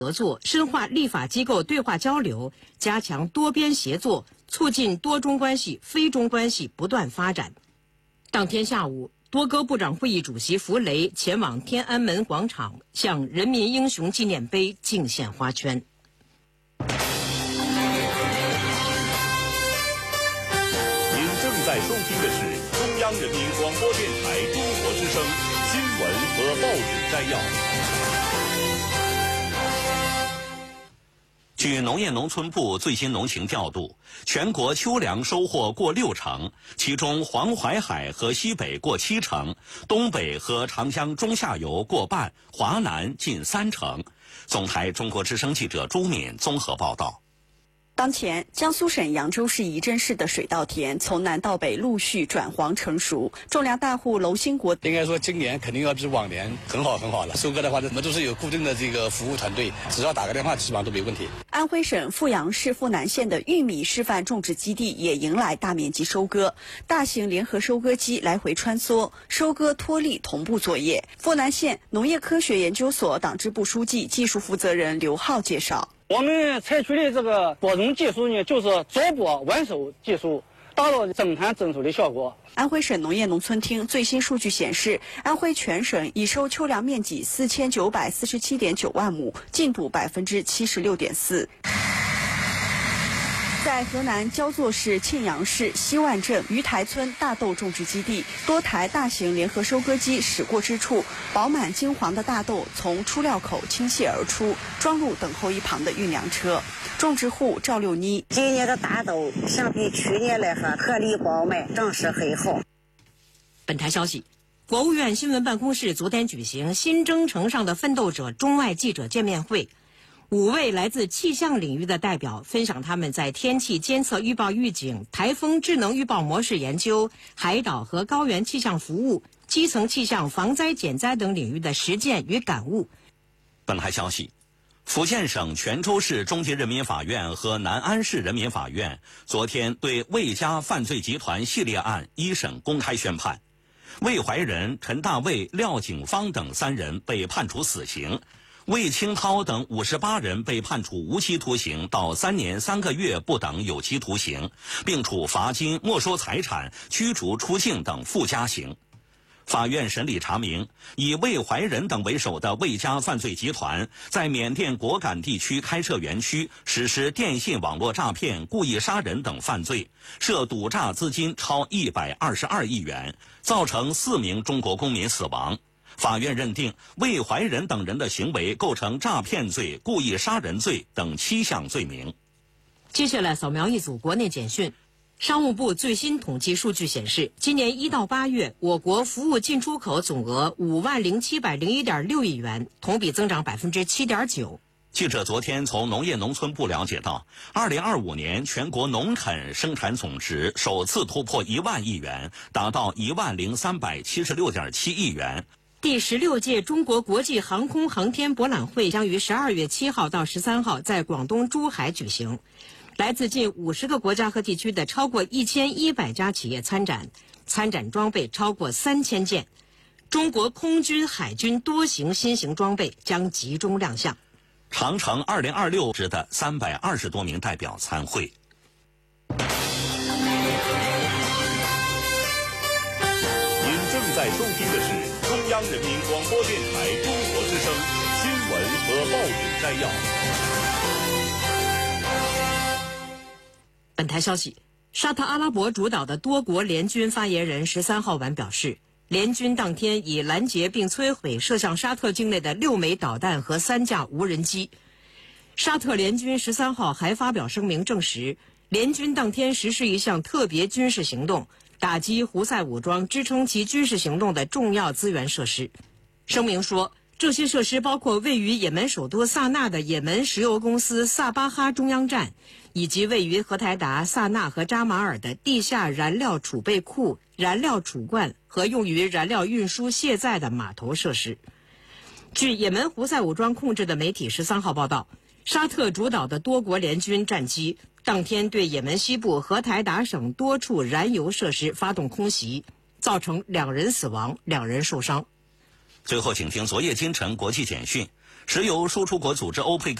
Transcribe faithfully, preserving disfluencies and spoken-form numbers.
合作，深化立法机构对话交流，加强多边协作，促进多中关系、非中关系不断发展。当天下午，多哥部长会议主席弗雷前往天安门广场，向人民英雄纪念碑敬献花圈。 您正在收听的是中央人民广播电台中国之声新闻和报纸摘要。 据农业农村部最新农情调度，全国秋粮收获过六成，其中黄淮海和西北过七成，东北和长江中下游过半，华南近三成。总台中国之声记者朱敏综合报道。 当前，江苏省扬州市仪征市的水稻田从南到北陆续转黄成熟，种粮大户娄兴国应该说今年肯定要比往年很好很好了。收割的话，我们都是有固定的这个服务团队，只要打个电话，基本上都没问题。 安徽省阜阳市阜南县的玉米示范种植基地也迎来大面积收割，大型联合收割机来回穿梭，收割脱粒同步作业。阜南县农业科学研究所党支部书记、技术负责人刘浩介绍。 我们采取的这个播种技术呢，就是左播晚收技术，达到增产增收的效果。 安徽省农业农村厅最新数据显示，安徽全省已收秋粮面积四千九百四十七点九万亩，进度百分之七十六点四。在河南焦作市沁阳市西万镇鱼台村大豆种植基地，多台大型联合收割机驶过之处，饱满金黄的大豆从出料口倾泻而出，装入等候一旁的运粮车。种植户赵六妮： 今年的大豆相比去年来说，颗粒饱满，长势很好。 本台消息，国务院新闻办公室昨天举行新征程上的奋斗者中外记者见面会。五位来自气象领域的代表分享他们在天气监测预报预警、台风智能预报模式研究、海岛和高原气象服务、基层气象防灾减灾等领域的实践与感悟。 本台消息，福建省泉州市中级人民法院和南安市人民法院昨天对魏家犯罪集团系列案一审公开宣判，魏怀仁、陈大卫、廖景芳等三人被判处死刑，魏清涛等五十八人被判处无期徒刑到三年三个月不等有期徒刑，并处罚金、没收财产、驱逐出境等附加刑。法院审理查明，以魏怀仁等为首的魏家犯罪集团在缅甸果敢地区开设园区，实施电信网络诈骗、故意杀人等犯罪，涉赌诈资金超一百二十二亿元，造成四名中国公民死亡。法院认定魏怀仁等人的行为构成诈骗罪、故意杀人罪等七项罪名。 接下来扫描一组国内简讯。商务部最新统计数据显示，今年一到八月，我国服务进出口总额五万零七百零一点六亿元，同比增长百分之七点九。 记者昨天从农业农村部了解到，二零二五年全国农垦生产总值首次突破一万亿元，达到一万零三百七十六点七亿元。 第十六届中国国际航空航天博览会将于十二月七号到十三号在广东珠海举行。来自近五十个国家和地区的超过一千一百家企业参展，参展装备超过三千件。中国空军、海军多型新型装备将集中亮相。 长城二零二六支的三百二十多名代表参会。 您正在收听的是中央人民广播电台中国之声新闻和报纸摘要。 本台消息，沙特阿拉伯主导的多国联军发言人十三号晚表示，联军当天已拦截并摧毁射向沙特境内的六枚导弹和三架无人机。沙特联军十三号还发表声明证实，联军当天实施一项特别军事行动，打击胡塞武装支撑其军事行动的重要资源设施。声明说，这些设施包括位于也门首都萨那的也门石油公司萨巴哈中央站，以及位于荷台达、萨那和扎马尔的地下燃料储备库、燃料储罐和用于燃料运输卸载的码头设施。据也门胡塞武装控制的媒体十三号报道，沙特主导的多国联军战机当天对也门西部荷台达省多处燃油设施发动空袭，造成两人死亡、两人受伤。 最后，请听昨夜今晨国际简讯。 石油输出国组织欧佩克